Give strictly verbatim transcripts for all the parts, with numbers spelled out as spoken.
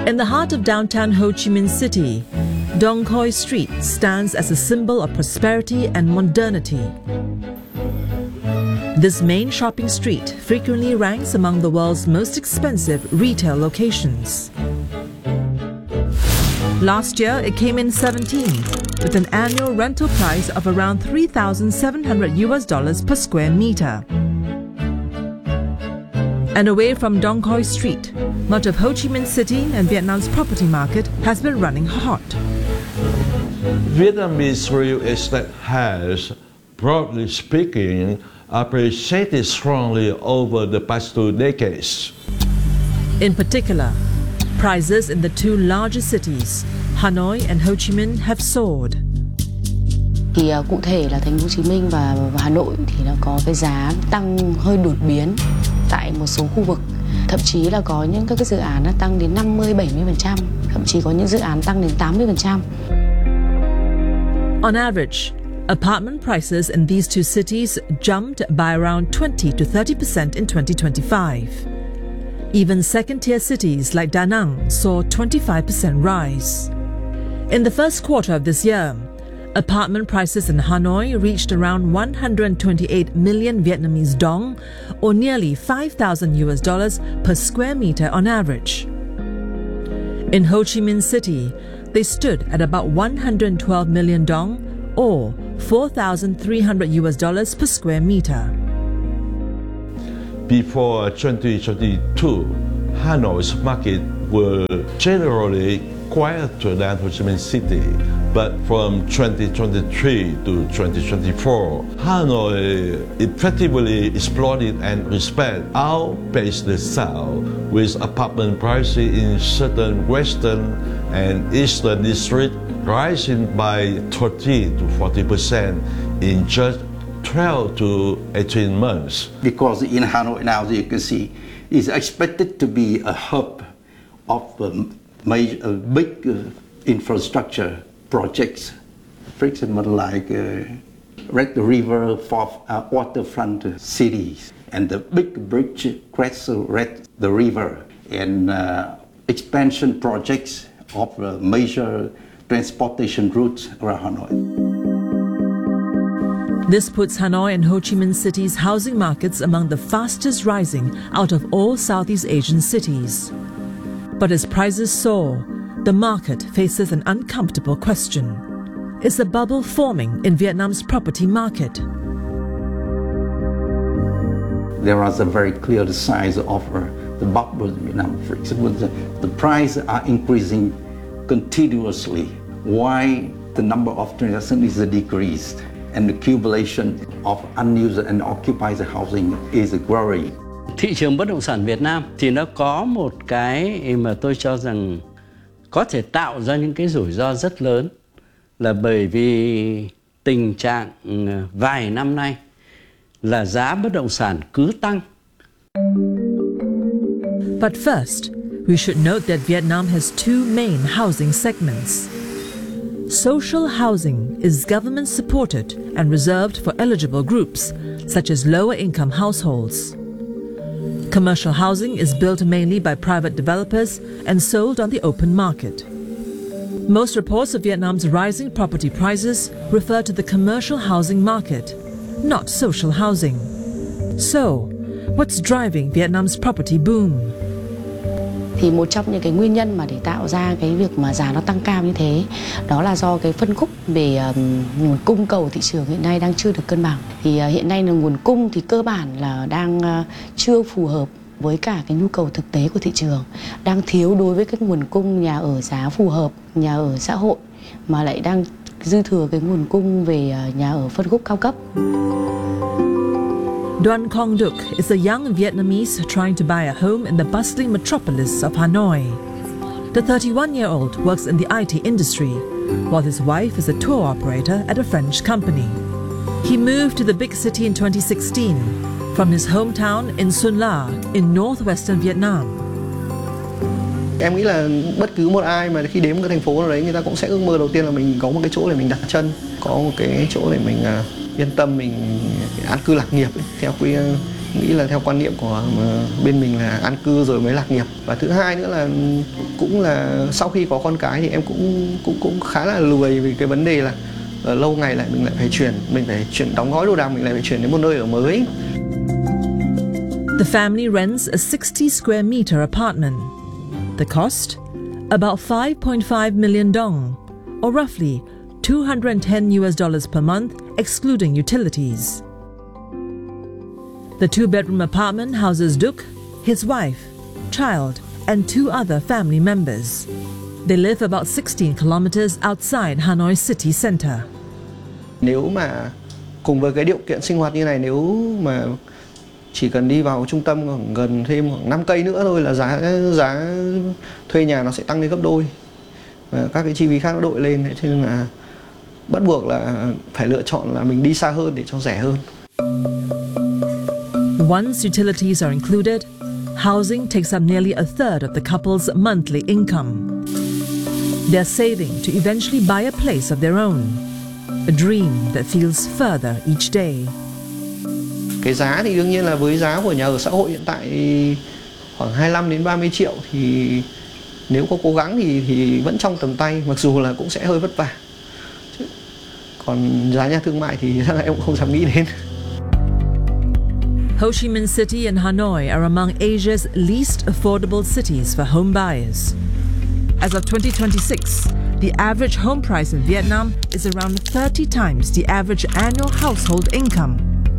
In the heart of downtown Ho Chi Minh City, Dong Khoi Street stands as a symbol of prosperity and modernity. This main shopping street frequently ranks among the world's most expensive retail locations. Last year, it came in seventeenth, with an annual rental price of around three thousand seven hundred U S dollars per square meter. And away from Dong Khoi Street, much of Ho Chi Minh City and Vietnam's property market has been running hot. Vietnamese real estate has, broadly speaking, appreciated strongly over the past two decades. In particular, prices in the two largest cities, Hanoi and Ho Chi Minh, have soared. Thì uh, cụ thể là thành phố Hồ Chí Minh và, và Hà Nội thì nó có cái giá tăng hơi đột biến tại một số khu vực. Thậm chí là có những các cái dự án nó tăng đến năm mươi đến bảy mươi phần trăm, thậm chí có những dự án tăng đến tám mươi phần trăm. On average, apartment prices in these two cities jumped by around twenty to thirty percent in twenty twenty-five. Even second-tier cities like Da Nang saw twenty-five percent rise. In the first quarter of this year, apartment prices in Hanoi reached around one hundred twenty-eight million Vietnamese dong, or nearly five thousand U S dollars per square meter on average. In Ho Chi Minh City, they stood at about one hundred twelve million dong, or four thousand three hundred U S dollars per square meter. Before twenty twenty-two, Hanoi's market were generally quieter than Ho Chi Minh City, but from twenty twenty-three to twenty twenty-four, Hanoi effectively exploded and respect outpaced the South, with apartment prices in certain western and eastern districts rising by thirty to forty percent in just twelve to eighteen months. Because in Hanoi now, as you can see, is expected to be a hub of um, major, uh, big uh, infrastructure projects, for example, like uh, Red River for uh, waterfront cities, and the big bridge crosses Red the river, and uh, expansion projects of uh, major transportation routes around Hanoi. This puts Hanoi and Ho Chi Minh City's housing markets among the fastest rising out of all Southeast Asian cities. But as prices soar, the market faces an uncomfortable question. Is a bubble forming in Vietnam's property market? There is a very clear signs of uh, the bubble in Vietnam. For example, the, the prices are increasing continuously, while the number of transactions is decreased, and the accumulation of unused and occupied housing is growing. Thị trường bất động sản Việt Nam thì nó có một cái mà tôi cho rằng có thể tạo ra những cái rủi ro rất lớn, là bởi vì tình trạng vài năm nay là giá bất động sản cứ tăng. But first, we should note that Vietnam has two main housing segments. Social housing is government-supported and reserved for eligible groups, such as lower-income households. Commercial housing is built mainly by private developers and sold on the open market. Most reports of Vietnam's rising property prices refer to the commercial housing market, not social housing. So, what's driving Vietnam's property boom? Thì một trong những cái nguyên nhân mà để tạo ra cái việc mà giá nó tăng cao như thế, đó là do cái phân khúc về um, nguồn cung cầu thị trường hiện nay đang chưa được cân bằng. Thì uh, hiện nay là nguồn cung thì cơ bản là đang uh, chưa phù hợp với cả cái nhu cầu thực tế của thị trường, đang thiếu đối với cái nguồn cung nhà ở giá phù hợp, nhà ở xã hội, mà lại đang dư thừa cái nguồn cung về uh, nhà ở phân khúc cao cấp. Duan Quang Duc is a young Vietnamese trying to buy a home in the bustling metropolis of Hanoi. The thirty-one-year-old works in the I T industry, while his wife is a tour operator at a French company. He moved to the big city in twenty sixteen from his hometown in Xuân La in northwestern Vietnam. Em nghĩ là bất cứ một ai mà khi đến một cái thành phố nào đấy, người ta cũng sẽ ước mơ đầu tiên là mình có một cái chỗ để mình đặt chân, có một cái chỗ để mình uh, yên tâm, mình an cư lạc nghiệp ấy, theo cái nghĩ là theo quan niệm của bên mình là an cư rồi mới lạc nghiệp. Và thứ hai nữa là cũng là sau khi có con cái thì em cũng cũng cũng khá là lười vì cái vấn đề là uh, lâu ngày lại mình lại phải chuyển mình phải chuyển đóng gói đồ đạc, mình lại phải chuyển đến một nơi ở mới. The family rents a sixty square meter apartment. The cost? About five point five million dong, or roughly two hundred ten U S dollars per month, excluding utilities. The two-bedroom apartment houses Duc, his wife, child, and two other family members. They live about sixteen kilometers outside Hanoi city center. Nếu mà cùng với cái điều kiện sinh hoạt như này, nếu mà chỉ cần đi vào trung tâm khoảng gần thêm khoảng năm cây nữa thôi là giá giá thuê nhà nó sẽ tăng lên gấp đôi. Và các cái chi phí khác nó đội lên, cho nên là bắt buộc là phải lựa chọn là mình đi xa hơn để cho rẻ hơn. Once utilities are included, housing takes up nearly a third of the couple's monthly income. They're saving to eventually buy a place of their own, a dream that feels further each day. Cái giá thì đương nhiên là với giá của nhà ở xã hội hiện tại khoảng hai mươi lăm đến ba mươi triệu thì nếu có cố gắng thì thì vẫn trong tầm tay, mặc dù là cũng sẽ hơi vất vả. Còn giá nhà thương mại thì em cũng không dám nghĩ đến. Ho Chi Minh City and Hanoi are among Asia's least affordable cities for home buyers. As of twenty twenty-six, the average home price in Vietnam is around thirty times the average annual household income.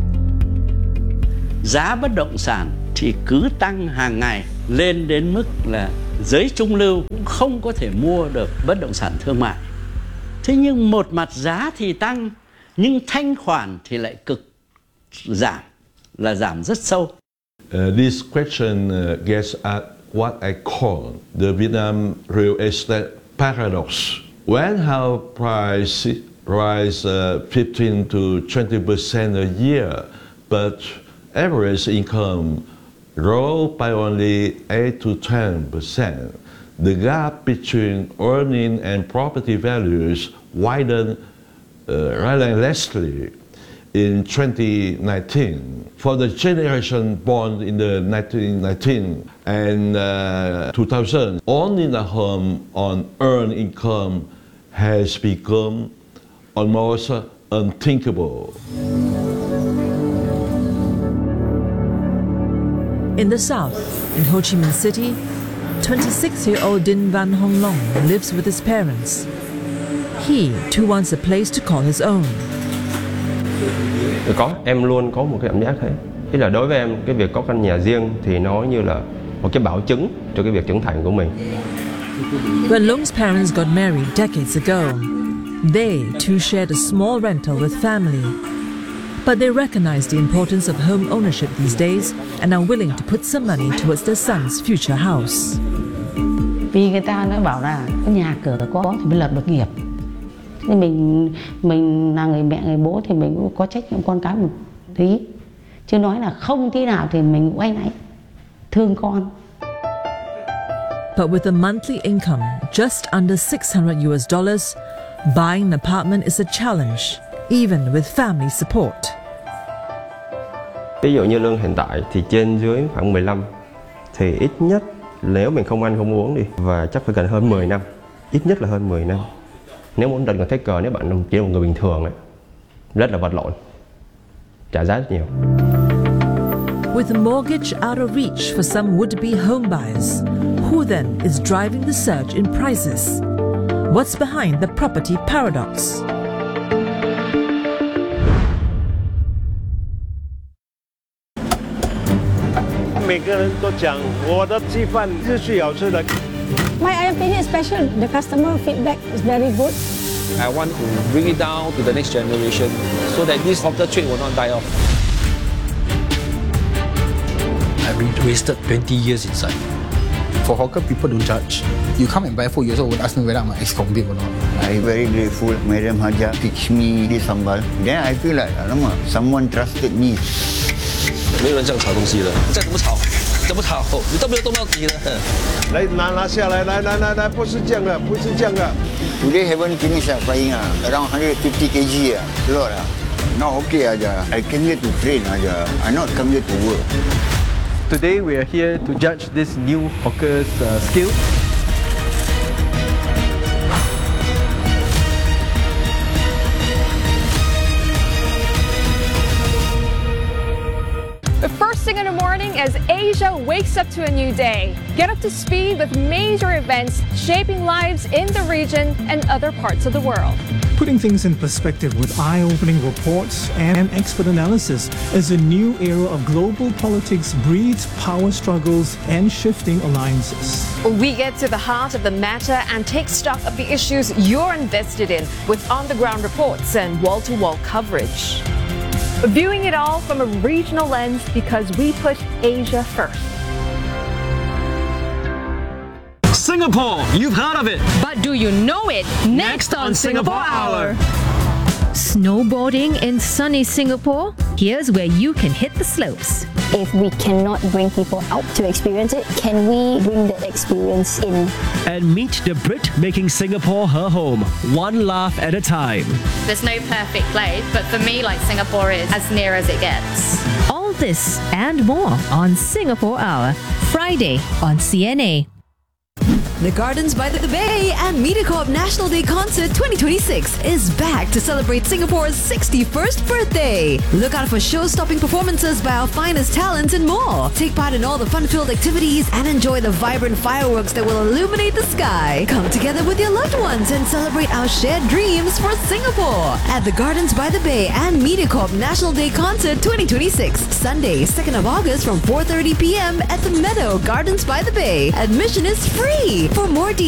Giá bất động sản thì cứ tăng hàng ngày lên đến mức là giới trung lưu cũng không có thể mua được bất động sản thương mại. Thế nhưng một mặt giá thì tăng, nhưng thanh khoản thì lại cực giảm, là giảm rất sâu. Uh, this question uh, gets at what I call the Vietnam real estate paradox. When house price rise uh, fifteen to twenty percent a year, but average income grow by only eight to ten percent, the gap between earning and property values widen uh, relentlessly. In twenty nineteen, for the generation born in the nineteen nineteen and uh, two thousand, owning a home on earned income has become almost unthinkable. In the south, in Ho Chi Minh City, twenty-six-year-old Din Van Hong Long lives with his parents. He too wants a place to call his own. Có, em luôn có một cái cảm giác thế. Tức là đối với em, cái việc có căn nhà riêng thì nó như là một cái bảo chứng cho cái việc trưởng thành của mình. When Long's parents got married decades ago, they too shared a small rental with family. But they recognize the importance of home ownership these days and are willing to put some money towards their son's future house. Vì người ta nói bảo là có nhà cửa có thì mới lập được nghiệp. Nên mình mình là người mẹ người bố thì mình cũng có trách nhiệm con cái một tí, chứ nói là không tí nào thì mình cũng áy náy thương con. But with a monthly income just under six hundred U S dollars, buying an apartment is a challenge, even with family support. Ví dụ như lương hiện tại thì trên dưới khoảng mười lăm, thì ít nhất nếu mình không ăn không uống đi và chắc phải cần hơn mười năm, ít nhất là hơn mười năm. Nếu muốn đặt một take cờ, nếu bạn chỉ là một người bình thường ấy, rất là vật lộn, trả giá rất nhiều. With a mortgage out of reach for some would-be home buyers, who then is driving the surge in prices? What's behind the property paradox? 每个人都讲我的鸡饭是最好吃的。 My opinion is special. The customer feedback is very good. I want to bring it down to the next generation so that this hawker trade will not die off. I've wasted twenty years inside. For hawker, people don't judge. You come and buy food, you also would ask me whether I'm an ex-convict or not. I'm very grateful Madam Haja teach me this sambal. Then I feel like, alamak, someone trusted me. 没有人这样炒东西的，再怎么炒，怎么炒，你都没有动到底的。 来拿拿下来，来来来来，不是这样的，不是这样的。 Today haven't finished frying ah, around one hundred fifty kilograms ah, a lot ah. Now okay aja. I came here to train aja. I not come here to work. Today we are here to judge this new hawker's uh, skill. The first thing in the morning as Asia wakes up to a new day. Get up to speed with major events shaping lives in the region and other parts of the world. Putting things in perspective with eye-opening reports and expert analysis as a new era of global politics breeds power struggles and shifting alliances. We get to the heart of the matter and take stock of the issues you're invested in with on-the-ground reports and wall-to-wall coverage. Viewing it all from a regional lens because we put Asia first. Singapore, you've heard of it. But do you know it? Next, Next on, on Singapore, Singapore Hour. Snowboarding in sunny Singapore? Here's where you can hit the slopes. If we cannot bring people out to experience it, can we bring that experience in? And meet the Brit making Singapore her home, one laugh at a time. There's no perfect place, but for me, like, Singapore is as near as it gets. All this and more on Singapore Hour, Friday on C N A. The Gardens by the Bay and MediaCorp National Day Concert twenty twenty-six is back to celebrate Singapore's sixty-first birthday. Look out for show-stopping performances by our finest talents and more. Take part in all the fun-filled activities and enjoy the vibrant fireworks that will illuminate the sky. Come together with your loved ones and celebrate our shared dreams for Singapore at the Gardens by the Bay and MediaCorp National Day Concert twenty twenty-six, Sunday, second of August from four thirty p.m. at the Meadow Gardens by the Bay. Admission is free. For more details,